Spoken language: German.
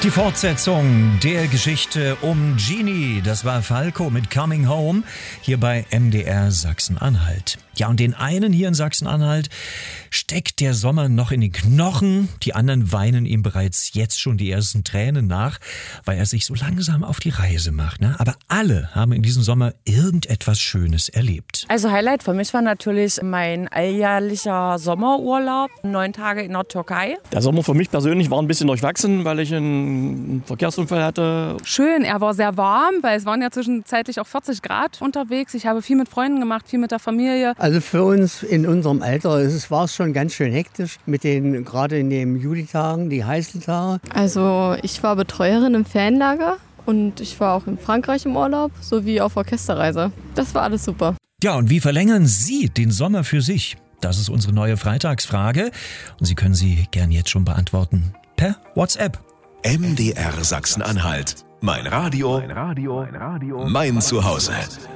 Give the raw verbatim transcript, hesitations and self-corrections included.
Die Fortsetzung der Geschichte um Genie, das war Falco mit Coming Home, hier bei M D R Sachsen-Anhalt. Ja, und den einen hier in Sachsen-Anhalt steckt der Sommer noch in den Knochen. Die anderen weinen ihm bereits jetzt schon die ersten Tränen nach, weil er sich so langsam auf die Reise macht. Ne? Aber alle haben in diesem Sommer irgendetwas Schönes erlebt. Also Highlight für mich war natürlich mein alljährlicher Sommerurlaub, neun Tage in der Türkei. Der Sommer für mich persönlich war ein bisschen durchwachsen, weil ich einen Verkehrsunfall hatte. Schön, er war sehr warm, weil es waren ja zwischenzeitlich auch vierzig Grad unterwegs. Ich habe viel mit Freunden gemacht, viel mit der Familie. Also für uns in unserem Alter es war es schon ganz schön hektisch mit den, gerade in den Julitagen, die heißen Tage. Also ich war Betreuerin im Ferienlager und ich war auch in Frankreich im Urlaub sowie auf Orchesterreise. Das war alles super. Ja, und wie verlängern Sie den Sommer für sich? Das ist unsere neue Freitagsfrage und Sie können sie gern jetzt schon beantworten per WhatsApp. M D R Sachsen-Anhalt. Mein Radio, mein Radio, mein Zuhause.